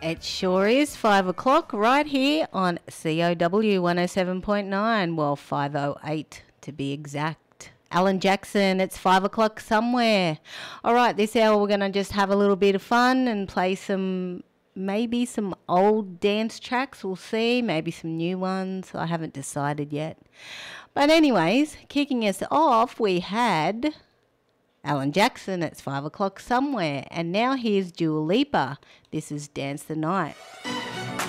It sure is 5 o'clock right here on COW 107.9. Well, 5:08 to be exact. Alan Jackson, it's 5 o'clock somewhere. All right, this hour we're going to just have a little bit of fun and play maybe some old dance tracks. We'll see. Maybe some new ones. I haven't decided yet. But anyways, kicking us off, we had Alan Jackson, it's 5 o'clock somewhere. And now here's Dua Lipa. This is Dance the Night.